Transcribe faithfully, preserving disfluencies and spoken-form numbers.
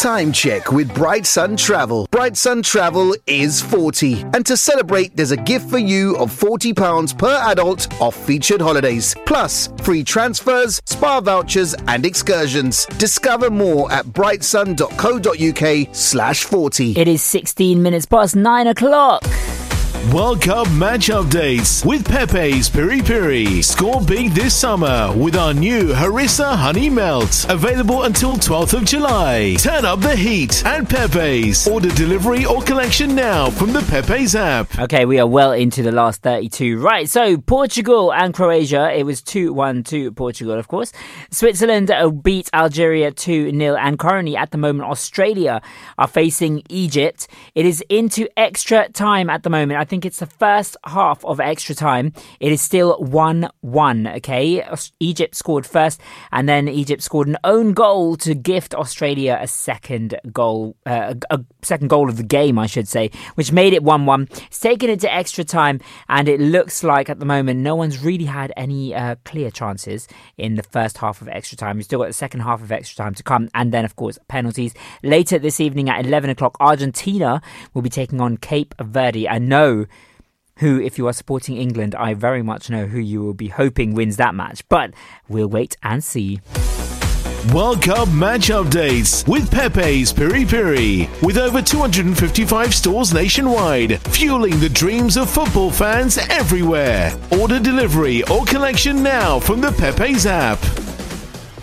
Time check with Bright Sun Travel. Bright Sun Travel is forty. And to celebrate, there's a gift for you of forty pounds per adult off featured holidays. Plus, free transfers, spa vouchers and excursions. Discover more at brightsun.co.uk slash 40. It is sixteen minutes past nine o'clock. World Cup match updates with Pepe's Piri Piri. Score big this summer with our new Harissa Honey Melt. Available until twelfth of July. Turn up the heat at Pepe's. Order delivery or collection now from the Pepe's app. Okay, we are well into the last thirty-two. Right, so Portugal and Croatia. It was two one to Portugal, of course. Switzerland beat Algeria two nil. And currently, at the moment, Australia are facing Egypt. It is into extra time at the moment. I think I think it's the first half of extra time. It is still one one, okay? Egypt scored first, and then Egypt scored an own goal to gift Australia a second goal, uh, a second goal of the game, I should say, which made it one one. It's taken it to extra time, and it looks like at the moment no one's really had any uh, clear chances in the first half of extra time. We've still got the second half of extra time to come, and then, of course, penalties. Later this evening at eleven o'clock, Argentina will be taking on Cape Verde. I know who, if you are supporting England, I very much know who you will be hoping wins that match. But we'll wait and see. World Cup match updates with Pepe's Piri Piri. With over two hundred fifty-five stores nationwide, fueling the dreams of football fans everywhere. Order delivery or collection now from the Pepe's app.